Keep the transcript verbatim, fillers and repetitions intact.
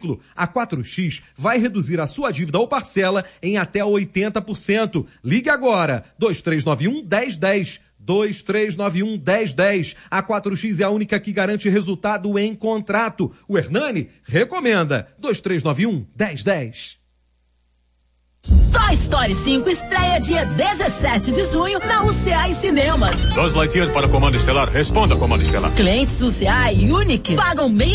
veículo, a quatro X vai reduzir a sua dívida ou parcela em até oitenta por cento. Ligue agora, dois três nove um, um zero um zero. dois três nove um, um zero um zero. A quatro X é a única que garante resultado em contrato. O Hernani recomenda. dois três nove um, um zero um zero. Toy Story cinco estreia dia dezessete de junho na U C A e Cinemas. Buzz Lightyear para Comando Estelar. Responda, Comando Estelar. Clientes U C A e Unique pagam meia